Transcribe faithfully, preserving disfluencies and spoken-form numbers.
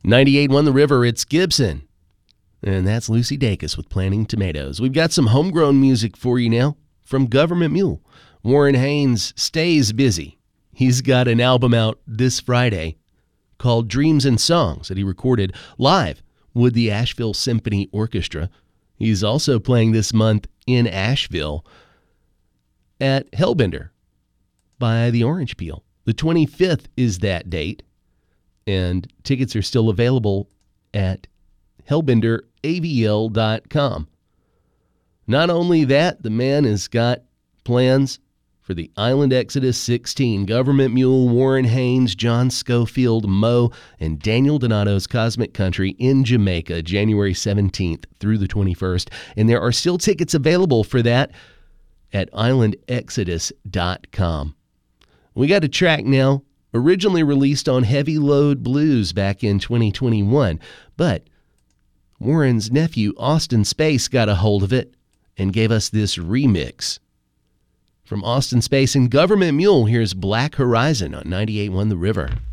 ninety-eight one The River, it's Gibson. And that's Lucy Dacus with Planting Tomatoes. We've got some homegrown music for you now from Government Mule. Warren Haynes stays busy. He's got an album out this Friday called Dreams and Songs that he recorded live with the Asheville Symphony Orchestra. He's also playing this month in Asheville at Hellbender by the Orange Peel. The twenty-fifth is that date, and tickets are still available at hellbender a v l dot com. Not only that, the man has got plans for the Island Exodus sixteen. Government Mule, Warren Haynes, John Schofield, Mo, and Daniel Donato's Cosmic Country in Jamaica, January seventeenth through the twenty-first. And there are still tickets available for that at island exodus dot com. We got a track now, originally released on Heavy Load Blues back in twenty twenty-one, but Warren's nephew, Austin Space, got a hold of it and gave us this remix. From Austin Space and Government Mule, here's Black Horizon on ninety-eight one The River.